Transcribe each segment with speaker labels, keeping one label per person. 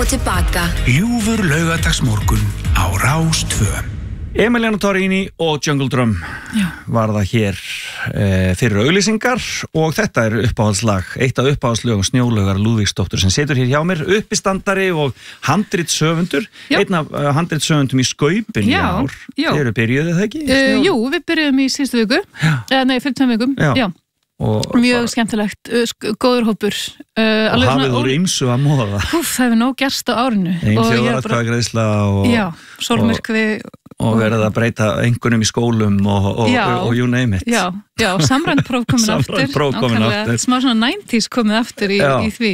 Speaker 1: og tilbaka.
Speaker 2: Ljúfur laugardagsmorgun á Rás 2. Emiliano Torrini og Jungle Drum var það hér fyrir auglýsingar og þetta uppáhaldslag, eitt af uppáhaldslögum Snjólaugar Lúðvíksdóttur sem situr hér hjá mér, uppistandari og handritshöfundur, einn af handritshöfundum í Skaupinu í ár. Þeir eru byrjuðið það ekki?
Speaker 3: Jú, við byrjuðum í síðustu viku, nei, 15 vikum, já. Mjög skemmtilegt, góður hópur
Speaker 2: og hafið úr ýmsu að móða
Speaker 3: það hefur nóg gerst á árinu
Speaker 2: einn þjóðaratkvæðagreiðsla og
Speaker 3: sólmyrkvi
Speaker 2: og verið að breyta einhvernum í skólum og you name it
Speaker 3: já, samrænt próf komin aftur smá svona 90s komið aftur í því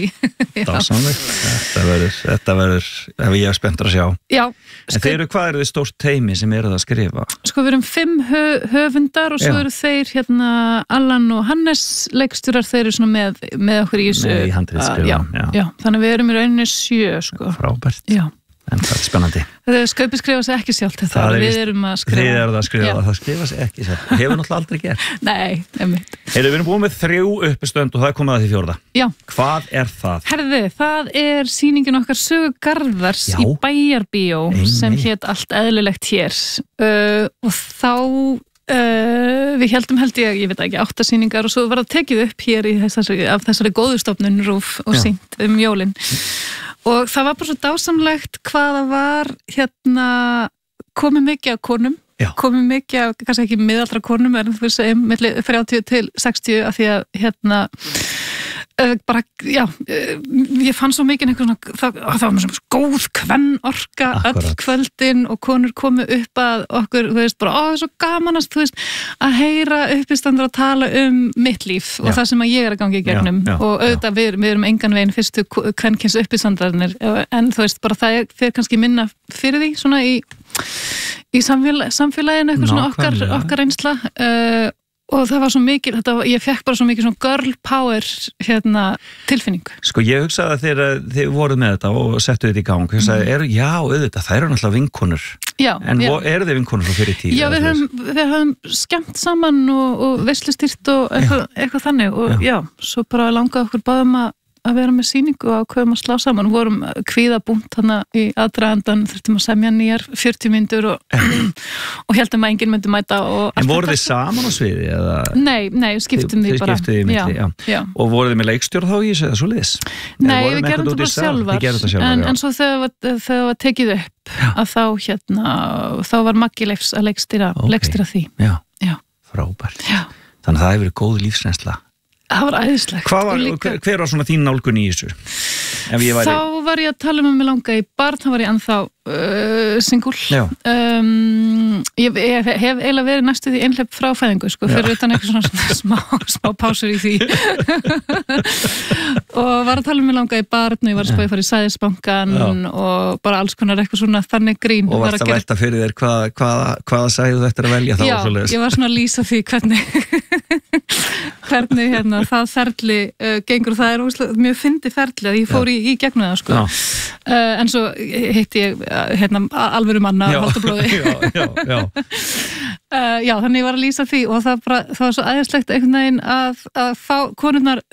Speaker 2: þetta verður ef ég er spenntur að sjá en hvað eru þið stórt teimi sem eru það að skrifa?
Speaker 3: Sko við erum 5 höfundar og svo eru þeir Allan og Hannes leikstjórar, þeir eru svona með okkur í þessu þannig við erum í rauninni 7 sko.
Speaker 2: Frábært en það er spennandi.
Speaker 3: Skaupið skrifa sig ekki sjálft þetta, við erum að skrifa.
Speaker 2: Þið erum að skrifa, það skrifa sig ekki sjálft. Það hefur náttúrulega aldrei gert.
Speaker 3: Nei, einmitt.
Speaker 2: Við erum búin með 3 uppistönd og það er komið að því 4.
Speaker 3: Já.
Speaker 2: Hvað er það?
Speaker 3: Herðu, það er sýningin okkar Sögu Garðars í Bæjarbíó sem hét Allt eðlilegt hér. Og þá við heldum ég veit ekki 8 sýningar og svo var það tekið upp hér af þessari góðustofnun RÚV og sýnt jólin. Og það var bara svo dásamlegt hvað það var komið mikið af konum, komið mikið af, kannski ekki miðaldra konum, en þú veist, milli 30 til 60 af því að bara, ég fann svo mikið það var með svona góð kvennorka öll kvöldin og konur komu upp að okkur, þú veist, bara það er svo gaman að heyra uppistandur að tala mitt líf og það sem að ég er að gangi í gegnum og auðvitað við erum engan veginn fyrstu kvenkyns uppistandarnir en þú veist, bara það er kannski minna fyrir því svona í samfélaginu eitthvað svona okkar reynsla og það var svo mikið, ég fekk bara svo mikið svona girl power tilfinning.
Speaker 2: Sko ég hugsaði að þið voruð með þetta og settu þetta í gang, hugsaði, auðvitað, það eru náttúrulega vinkonur. En eru þið vinkonur frá fyrir tíð?
Speaker 3: Já, við höfum skemmt saman og veislustýrt og eitthvað þannig og svo bara langaði okkur báðum að vera með sýningu og ákveðum að slá saman og vorum kvíðabúnt þannig í aðdragandan, þurftum að semja nýjar 40 mínútur og heldum að enginn myndi mæta
Speaker 2: En voruð þið saman á sviði?
Speaker 3: Nei, skiptum því bara
Speaker 2: Og voruð þið með leikstjórn þá í þessu eða svo liðs?
Speaker 3: Nei, við gerum þetta bara sjálfar en svo þegar það var tekið upp að þá var Maggi Leifs að leikstýra því
Speaker 2: Já, frábært Þannig að það hefur verið góð lífsreynsla
Speaker 3: Það var æðislegt.
Speaker 2: Hver var svona þín nálgun í þessu?
Speaker 3: Þá var ég að tala með mig langa í barn, þá var ég ennþá single. Ég hef eiginlega verið næstu því einhlepp frá fæðingu, sko, fyrir utan eitthvað svona smá pásur í því. Og var að tala með mig langa í barn og ég var að spá að fara í Sæðisbankan og bara alls konar eitthvað svona þannig grín.
Speaker 2: Og varst að velta fyrir þér hvaða sæðu þetta að velja þá?
Speaker 3: Já, ég var svona að lýsa því hvernig það ferli gengur og það er mjög fyndið ferli að ég fór í gegnum það sko. En svo hitti ég alvöru manna á holdablóði þannig ég var að lýsa því og það var svo æðislegt einhvern veginn að fá konurnar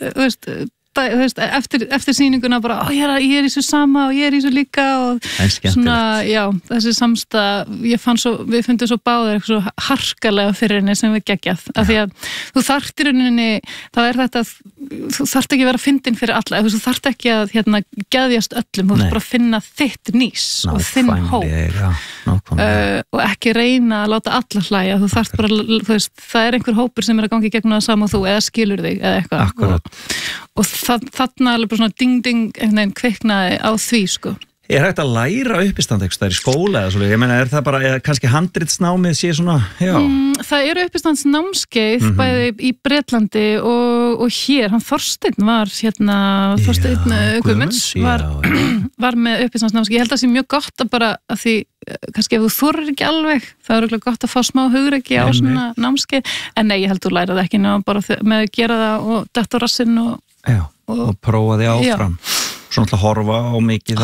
Speaker 3: eftir sýninguna bara ég er í þessu sama og ég er í þessu líka og svona, þessi samsta við fundum svo báðir eitthvað svo harkalega fyrir henni sem við geggjað af því að þú þarft í rauninni þá er þetta, þú þarft ekki að vera fyndin fyrir alla, þú þarft ekki að geðjast öllum, þú þarft bara að finna þitt nís og þinn hóp og ekki reyna að láta alla hlæja, þú þarft bara það er einhver hópur sem er að gangi gegnum það sama og þú eða skilur þig eða eitthvað og þarna alveg bara svona ding-ding einhvern veginn kviknaði á því sko.
Speaker 2: Er hægt að læra uppistand eitthvað, það er í skóla eða svolítið, ég meina er það bara, eða kannski handritsnámið sé svona,
Speaker 3: það eru uppistandsnámskeið bæði í Bretlandi og hér, hann Þorsteinn var Þorsteinn Guðmunds var með uppistandsnámskeið, ég held að það sé mjög gott að bara að því, kannski ef þú þorir ekki alveg, það er gott að fá smá hugrekki á svona námskeið, en nei, ég held þú lærað ekki ná bara með að gera það og detta á rassinn og
Speaker 2: prófa því áfram svona alltaf horfa á mikið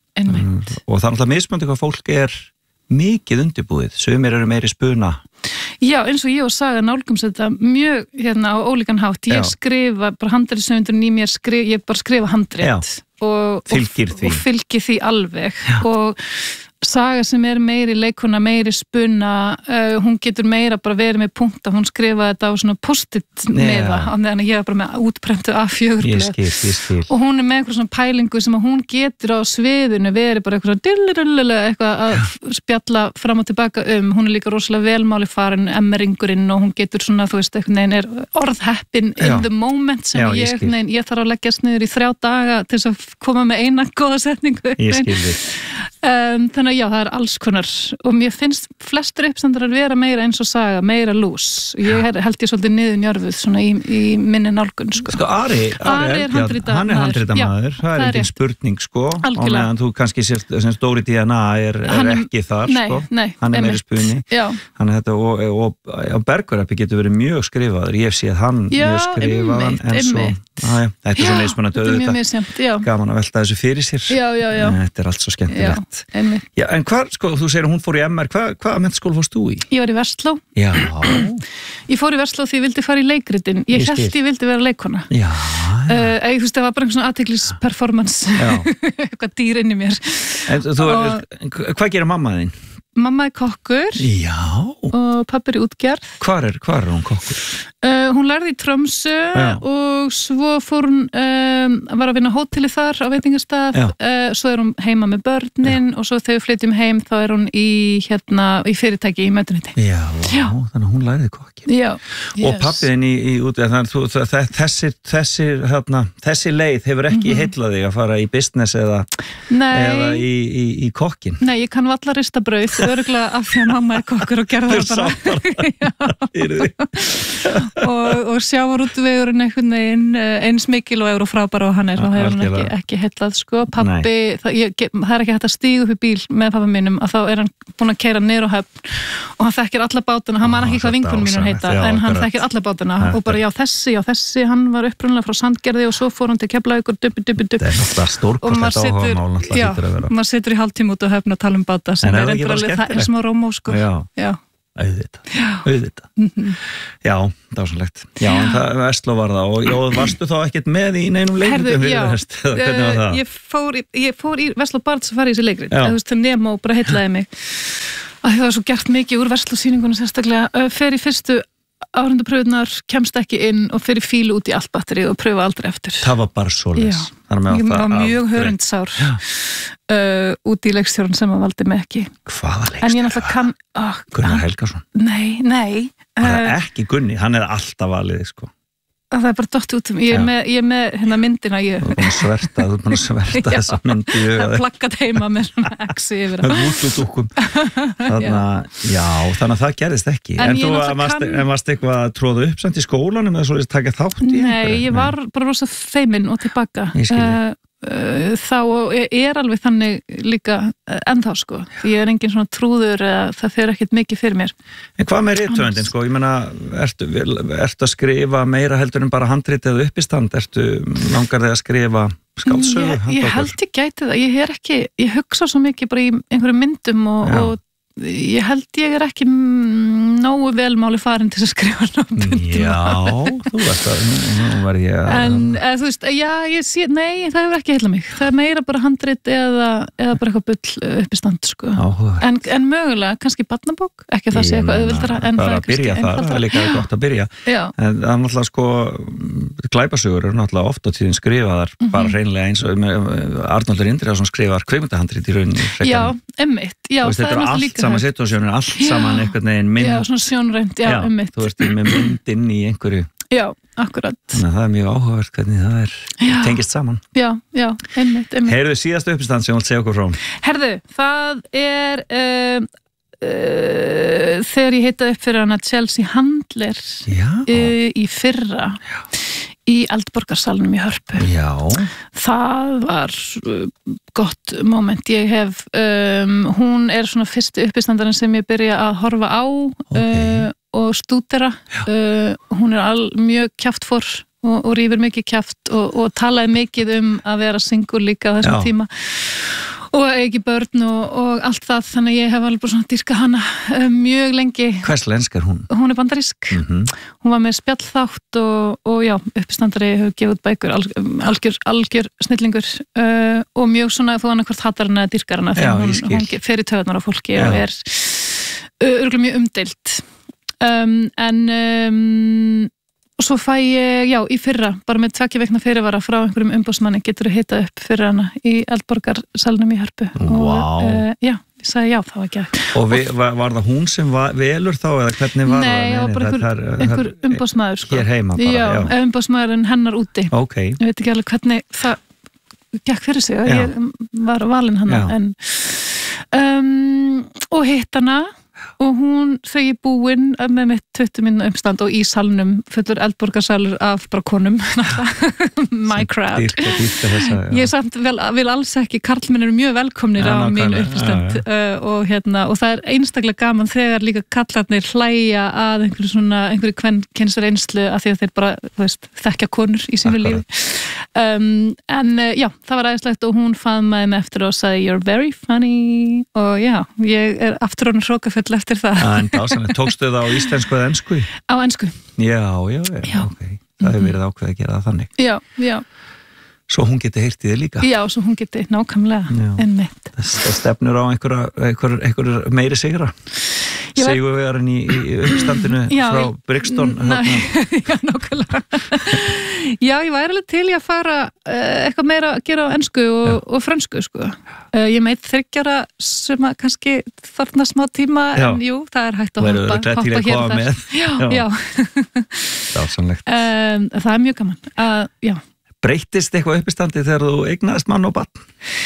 Speaker 3: einmitt
Speaker 2: og það er alltaf mismunandi hvað fólk er mikið undirbúið, sumir eru meiri spuna
Speaker 3: Já, eins og ég og Saga nálgumst þetta mjög á ólíkan hátt. Ég skrifa bara handritshöfundurinn í mér, ég bara skrifa handrit og fylgir því alveg. Og Saga sem meiri leikona, meiri spuna, hún getur meira bara verið með punkta, hún skrifaði þetta á svona post-it meða, þannig að ég bara með útprentu A4
Speaker 2: ég skil.
Speaker 3: Og hún með eitthvað svona pælingu sem að hún getur á sviðinu verið bara eitthvað að spjalla fram og tilbaka hún líka rosalega velmáli farin emmeringurinn og hún getur svona, þú veist, einhvern veginn orðheppin in the moment sem ég þarf að leggjast niður í 3 daga til þess að koma með eina góða setningu.
Speaker 2: Ég skil þig.
Speaker 3: Þannig að já, það alls konar og mér finnst flestur uppstendarar vera meira eins og Saga, meira lús. Ég held ég svolítið niður njörfuð svona í minni nálgun, sko.
Speaker 2: Ari er handritamaður, það engin spurning, sko. Og meðan þú kannski sem stóri DNA er ekki þar, sko. Hann meiri spunni. Og Bergvarappi getur verið mjög skrifaður. Ég sé að hann mjög skrifaðan en svo, þetta svo neismunandi auðvitað. Gaman að velta þessu fyrir sér. Þetta allt svo skemmtilegt. Já, en hvað, sko, þú segir að hún fór í MR, hvaða menntaskóla fórst þú í? Ég var í Versló. Já. Ég fór í Versló því ég vildi fara í leikritin. Ég hélt ég vildi vera leikona. Já. Þú veist, það var bara einhvern svona athyglisperformance. Eitthvað dýr inn í mér. En hvað gerir mamma þín? Mamma kokkur. Já. Og pabbi útgerð. Hvar er hún kokkur? Hún lærði í Tromsø og svo fór hún var að vinna á hóteli þar á veitingastað, svo hún heima með börnin og svo þegar við flytjum heim þá hún í fyrirtæki í mötuniti. Já, þannig að hún lærði kokkin. Já. Og pabbiðin í útgerð, þessi leið hefur ekki heillað þig að fara í business eða í kokkin? Nei, ég kann valla rista brauð örugglega af því að mamma kokkur og gerði það bara. og sjávarútvegurinn einhvern veginn eins mikil og frábæra og hann og hefur hann ekki heillað, sko. Pabbi, það er ekki hægt að stíga upp í bíl með pappa mínum að þá hann búinn að keyra niður á Höfn og hann þekkir alla bátana, hann man ekki hvað vinkonum mínum heita en hann þekkir alla bátana og bara þessi, hann var upprunalega frá Sandgerði og svo fór hann til Keflavíkur dubbi. Það er náttúrulega stórkostlegt áhugamál
Speaker 3: maður situr í hálftíma út á Höfn og tala báta sem það er smá rómó, sko. Já. Auðvitað. Já, dásanlegt. Já, en Versló var það og varstu þá ekkert með í neinum leikritum? Hvernig var það? Ég fór í Versló bara til að fara í þessi leikrit. Þú veist, það nema og bara heillaði mig. Það var svo gert mikið úr Versló-sýningunum sérstaklega. Fer í fyrstu áhrindapröfunar, kemst ekki inn og fer í fílu út í allt batterið og pröfa aldrei eftir. Það var bara svoleiðis. Ég var mjög hörundsár út í leikstjórun sem að valdi mig ekki. Hvaða leikstjóri? En ég náttúrulega kann... Gunnar Helgason? Nei. Það er ekki Gunni, hann er alltaf valið, sko. Það er bara dott út ég er með hérna myndina þú er búin að sverta þessa myndi plakkat heima með svona exi yfir þannig að það gerðist ekki en þú varst eitthvað að tróða upp samt í skólanum eða svo taka þátt í nei, ég var bara rosa feimin og tilbaka þá er alveg þannig líka ennþá, sko, ég er engin svona trúður það fer ekkert mikið fyrir mér. En hvað með rithöfundin, sko, ég meina ertu að skrifa meira heldur en bara handrit eða uppistand, langar þig að skrifa skáldsögu? Ég held ég gæti það, ég hugsa svo mikið bara í einhverjum myndum og ég held ég er ekki nógu velmáli farin til að skrifa náttúrulega. Já, þú veist að nú var ég að... En þú veist, ég sé, nei, það hefur ekki heillað mig. Það er meira bara handrit eða bara eitthvað bull uppistand, sko. En mögulega, kannski barnabók, ekki það sé eitthvað auðvildara. Bara að byrja það er líka gott að byrja. En það er náttúrulega, sko, glæpasögur eru náttúrulega oft á tíðin skrifaðar, bara hreinlega eins og Arnaldur Indriðarsson skrifar kvikmyndahandrit í rauninni. Já, einmitt. Já, það er náttúrulega sama situasjónu, allt saman einhvern veginn mynd. Já, svona sjónrænt, einmitt. Þú veist, með mynd inn í einhverju. Já, akkurat. Þannig að það er mjög áhugavert hvernig það tengist saman. Já, einmitt. Heyrðu, síðasta uppistand sem þú vilt segja okkur frá? Heyrðu, það er þegar ég heitaði upp fyrir hana Chelsea Handler í fyrra. Í Eldborgarsalnum í Hörpu. Já. Það var gott moment. Ég hef, hún er svona fyrstu uppistandarinn sem ég byrja að horfa á og stúdera. Hún er mjög kjaftfor og rífur mikið kjaft og talaði mikið að vera single líka á þessum tíma. og ekki börn og allt það, þannig að ég hef alveg bara svona dýrkað hana mjög lengi.
Speaker 2: Hvers lensk hún?
Speaker 3: Hún bandarísk. Hún var með spjallþátt og já, uppistandari hefur gefið út bækur, algjör snillingur og mjög svona þó annað hvort hattar hana eða dýrkar hana þegar hún fer í taugarnar á fólki og er örugglega mjög umdeild. Og svo fæ ég, já, í fyrra, bara með 2 vikna fyrirvara frá einhverjum umboðsmanni getur þú hitað upp fyrir hana í Eldborgarsalnum í Hörpu.
Speaker 2: Vá.
Speaker 3: Já, ég sagði já, það var ekki að.
Speaker 2: Og var það hún sem velur þá, eða hvernig var það?
Speaker 3: Nei, það var bara einhver umboðsmaður, sko.
Speaker 2: Hér heima bara, já.
Speaker 3: Já, umboðsmaðurinn hennar úti.
Speaker 2: Ok.
Speaker 3: Ég veit ekki alveg hvernig það gekk fyrir sig, ég var valin hana, og hitt hana. Og hún, þegar ég búinn með mitt 20 mínúna umstand og í salnum fullur Eldborgarsalur af bara konum my crowd ég samt vil alls ekki, karlmenn eru mjög velkomnir á mínu uppistand og það er einstaklega gaman þegar líka kallarnir hlæja að einhverju kvenkynsar einslu af því að þeir bara, þekkja konur í sínu lífi en já, það var æðislegt og hún faðmaði mig eftir og sagði you're very funny og já, ég er aftur honum hrókafull eftir það.
Speaker 2: En dásanlega, tókstu það á íslensku eða ensku?
Speaker 3: Á ensku.
Speaker 2: Já, ok. Það hefur verið ákveð að gera það þannig.
Speaker 3: Já.
Speaker 2: Svo hún geti heyrt í þig líka.
Speaker 3: Já, svo hún geti nákvæmlega einmitt.
Speaker 2: Það stefnur á einhver meiri sigra. Sigurvegarinn í uppstandinu frá Brixton.
Speaker 3: Já, nákvæmlega. Já, ég væri alveg til í að fara eitthvað meira að gera á ensku og frönsku, sko. Ég meit 3 ára sem að kannski þarna smá tíma, en jú, það er hægt að hoppa hér og þar. Já.
Speaker 2: Dásanlegt.
Speaker 3: Það er mjög gaman. Já.
Speaker 2: Breyttist eitthvað uppistandi þegar þú eignaðist mann og barn?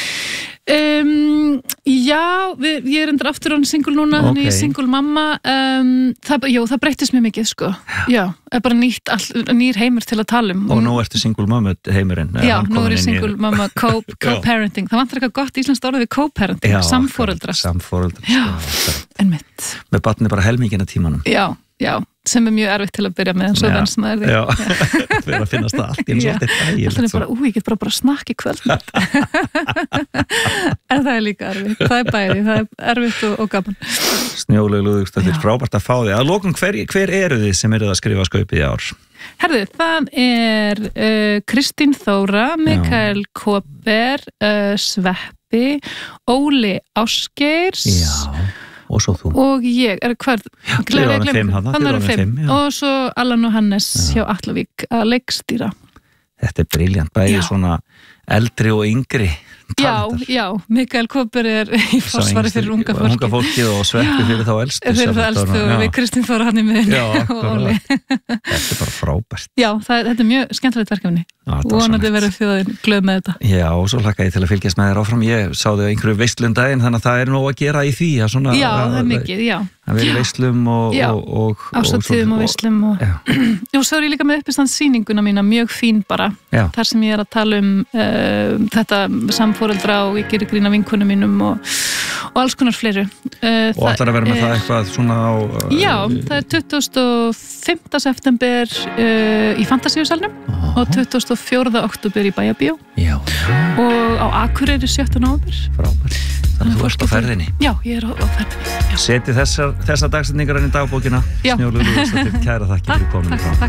Speaker 3: Já, ég er endur aftur án single núna, þannig ég er single mamma það breyttist mjög mikið, sko. Já, bara nýr heimur til að tala um.
Speaker 2: Og nú ertu single mamma heimurinn?
Speaker 3: Já, nú er ég single mamma co-parenting. Það vantar eitthvað gott íslenskt orðið við co-parenting, samforeldrast. Já, einmitt.
Speaker 2: Með barni bara helmingina tímanum.
Speaker 3: Já, sem er mjög erfitt til að byrja með en svo þannig sem það er því.
Speaker 2: Já, fyrir að finnast það allt í eins og allt eitt dægilegt.
Speaker 3: Alltaf er bara, ég get bara snakk í kvöld. En það er líka erfitt. Það er bæði, það er erfitt og gaman.
Speaker 2: Snjólaug Lúðvíksdóttir, frábært að fá þig. Að lokum, hver eru þið sem eruð að skrifa skaupið í ár?
Speaker 3: Herðu, það er Kristín Þóra, Mikael Kóper, Sveppi, Óli Ásgeirs.
Speaker 2: Já. Og svo þú.
Speaker 3: Og ég, hvað? Hann eru 5. Og svo Allan og Hannes hjá Atlavík að leikstýra.
Speaker 2: Þetta er briljant, bæði svona eldri og yngri talentar.
Speaker 3: Já, Mikael Kóper er í forsvari fyrir unga fólki.
Speaker 2: Unga fólkið og Sveppi fyrir þá elstu.
Speaker 3: Fyrir þá elstu og við Kristín Þóra hann í miðunni.
Speaker 2: Já, þetta er bara frábært.
Speaker 3: Já, þetta er mjög skemmtilegt verkefni. Vonandi verður þjóðin glöð með þetta.
Speaker 2: Já, og svo hlakka ég til að fylgjast með þér áfram. Ég sá þau á einhverju veislundaginn, þannig að það er nóg að gera í því.
Speaker 3: Já, það er mikið, já.
Speaker 2: Það verður veislum og
Speaker 3: ásatíðum og veislum og svo er ég líka með uppistandssýninguna mína, mjög fín bara, þar sem ég er að tala um þetta samforeldra og ég gerir grín af vinkonum mínum og alls konar fleiru.
Speaker 2: Og ætlar að vera með það eitthvað svona á...
Speaker 3: Já, það er 25. september í Fantasíusalnum og 24. október í Bæjarbíó og á Akureyri 7. nóvember.
Speaker 2: Frábært. Þannig að þú ert á ferðinni.
Speaker 3: Já, ég er á ferðinni.
Speaker 2: Seti þessa dagsetningar inn í dagbókina. Snjólaug Lúðvíksdóttir, kæra þakkir fyrir kominu. Takk.